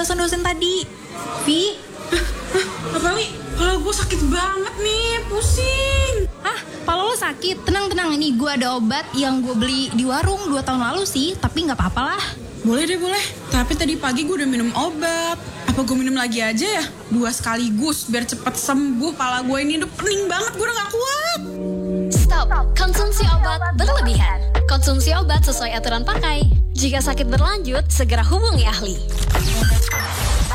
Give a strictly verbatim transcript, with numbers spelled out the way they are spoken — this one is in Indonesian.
penjelasan dosen tadi. Vi? Apa nih? Kepala gue sakit banget nih, pusing. Hah? Kepala lo sakit? Tenang-tenang, ini gue ada obat yang gue beli di warung dua tahun lalu sih, tapi gak apa-apa lah. Boleh deh, boleh. Tapi tadi pagi gue udah minum obat. Apa gue minum lagi aja ya? Dua sekaligus, biar cepet sembuh. Pala gue ini udah pening banget, gue udah gak kuat. Stop, konsumsi obat berlebihan. Konsumsi obat sesuai aturan pakai. Jika sakit berlanjut, segera hubungi ahli.